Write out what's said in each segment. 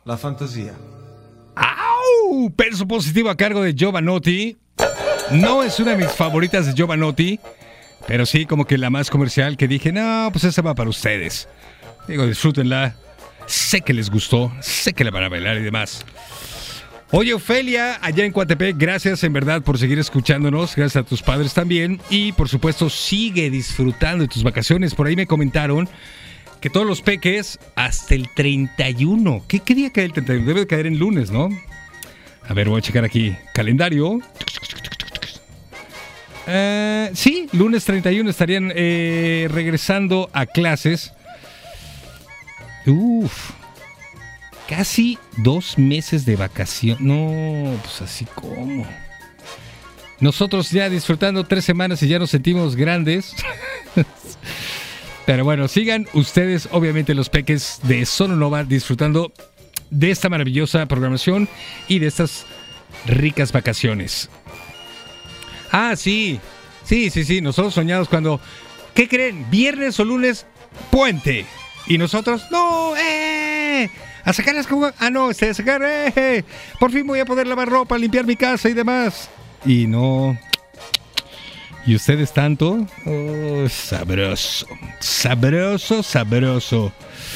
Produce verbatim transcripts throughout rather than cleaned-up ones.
la fantasía. ¡Au! Peso positivo a cargo de Jovanotti. No es una de mis favoritas de Jovanotti, pero sí como que la más comercial que dije, no, pues esa va para ustedes. Digo, disfrútenla. Sé que les gustó, sé que la van a bailar y demás. Oye, Ofelia, allá en Coatepec, gracias en verdad por seguir escuchándonos, gracias a tus padres también, y por supuesto sigue disfrutando de tus vacaciones. Por ahí me comentaron que todos los peques hasta el treinta y uno. ¿Qué, qué día cae el treinta y uno? Debe de caer en lunes, ¿no? A ver, voy a checar aquí, calendario. Uh, sí, lunes treinta y uno estarían eh, regresando a clases. Uf. Casi dos meses de vacación. No, pues así como. Nosotros ya disfrutando tres semanas y ya nos sentimos grandes. Pero bueno, sigan ustedes, obviamente los peques de Sononova, disfrutando de esta maravillosa programación y de estas ricas vacaciones. Ah, sí. Sí, sí, sí. Nosotros soñados cuando... ¿Qué creen? Viernes o lunes, puente. Y nosotros, no, eh... a sacar las cosas. Ah, no, este, a sacar, eh, por fin voy a poder lavar ropa, limpiar mi casa y demás. Y no. ¿Y ustedes tanto? Oh, sabroso. Sabroso, sabroso.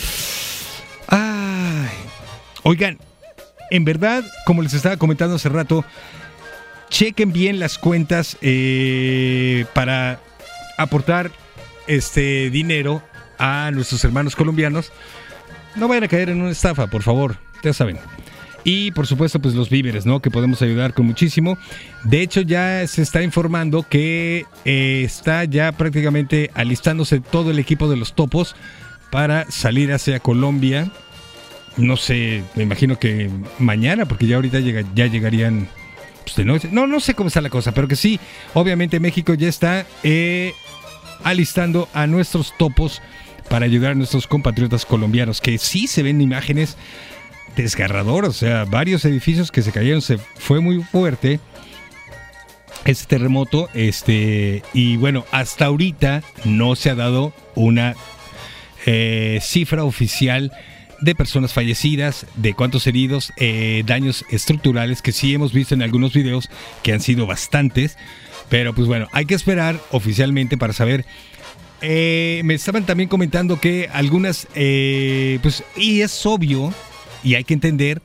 Ay. Oigan, en verdad, como les estaba comentando hace rato, chequen bien las cuentas eh, para aportar este dinero a nuestros hermanos colombianos. No vayan a caer en una estafa, por favor, ya saben. Y por supuesto, pues los víveres, ¿no? Que podemos ayudar con muchísimo. De hecho, ya se está informando que eh, está ya prácticamente alistándose todo el equipo de los Topos para salir hacia Colombia. No sé, me imagino que mañana, porque ya ahorita llega, ya llegarían pues, de noche. No, no sé cómo está la cosa, pero que sí, obviamente México ya está eh, alistando a nuestros Topos para ayudar a nuestros compatriotas colombianos, que sí se ven imágenes desgarradoras, o sea, varios edificios que se cayeron, se fue muy fuerte este terremoto, este, y bueno, hasta ahorita no se ha dado una eh, cifra oficial de personas fallecidas, de cuántos heridos, eh, daños estructurales, que sí hemos visto en algunos videos, que han sido bastantes, pero pues bueno, hay que esperar oficialmente para saber. Eh, me estaban también comentando que algunas, eh, pues, y es obvio, y hay que entender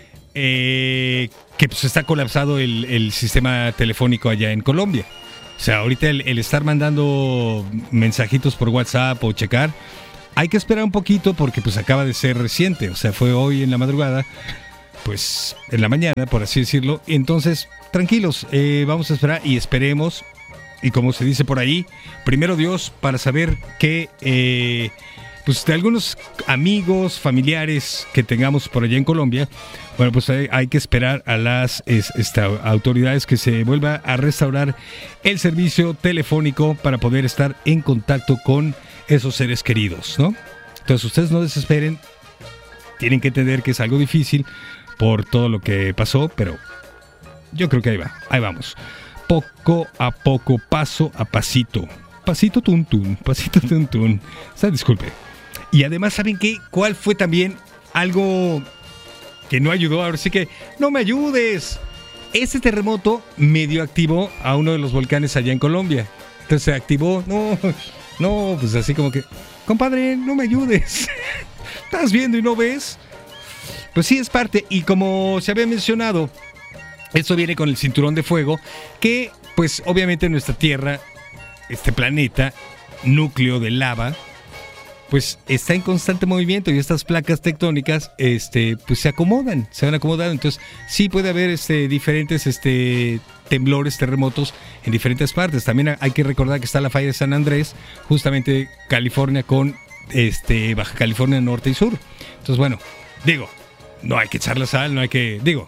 eh, que pues está colapsado el, el sistema telefónico allá en Colombia. O sea, ahorita el, el estar mandando mensajitos por WhatsApp o checar, hay que esperar un poquito porque pues acaba de ser reciente, o sea, fue hoy en la madrugada, pues en la mañana, por así decirlo. Entonces, tranquilos, eh, vamos a esperar y esperemos. Y como se dice por ahí, primero Dios, para saber que eh, pues de algunos amigos, familiares que tengamos por allá en Colombia, bueno, pues hay, hay que esperar a las es, esta, autoridades que se vuelva a restaurar el servicio telefónico para poder estar en contacto con esos seres queridos, ¿no? Entonces ustedes no desesperen, tienen que entender que es algo difícil por todo lo que pasó, pero yo creo que ahí va, ahí vamos. Poco a poco, paso a pasito. Pasito tun tun, pasito tun tun. O sea, disculpe. Y además, ¿saben qué? ¿Cuál fue también algo que no ayudó? Ahora sí que, no me ayudes. Este terremoto medio activó a uno de los volcanes allá en Colombia. Entonces se activó, no, no, pues así como que, compadre, no me ayudes. ¿Estás viendo y no ves? Pues sí, es parte. Y como se había mencionado, esto viene con el cinturón de fuego, que pues obviamente nuestra Tierra, este planeta, núcleo de lava, pues está en constante movimiento y estas placas tectónicas este, pues se acomodan, se van acomodando. Entonces sí puede haber este, diferentes este, temblores, terremotos en diferentes partes. También hay que recordar que está la falla de San Andrés, justamente California con este, Baja California Norte y Sur. Entonces bueno, digo, no hay que echar la sal, no hay que, digo...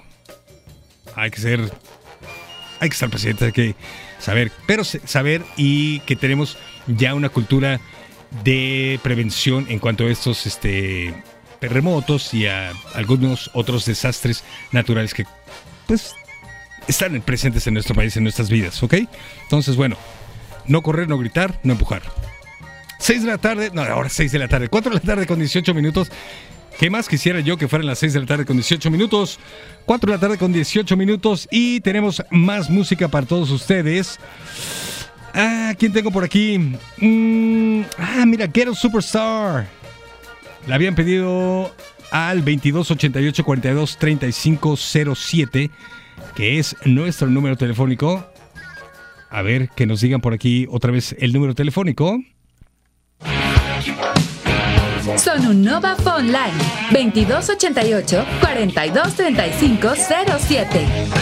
Hay que ser, hay que estar presentes, hay que saber, pero saber y que tenemos ya una cultura de prevención en cuanto a estos este, terremotos y a algunos otros desastres naturales que pues están presentes en nuestro país, en nuestras vidas, ¿ok? Entonces, bueno, no correr, no gritar, no empujar. seis de la tarde, no, ahora seis de la tarde, cuatro de la tarde con dieciocho minutos. ¿Qué más quisiera yo que fueran las seis de la tarde con dieciocho minutos? cuatro de la tarde con dieciocho minutos y tenemos más música para todos ustedes. Ah, ¿quién tengo por aquí? Mm, ah, mira, Ghetto Superstar. La habían pedido al veintidós ochenta y ocho cuarenta y dos treinta y cinco cero siete, que es nuestro número telefónico. A ver, que nos digan por aquí otra vez el número telefónico. Son un Nova Phone Line veintidós ochenta y ocho cuarenta y dos treinta y cinco cero siete.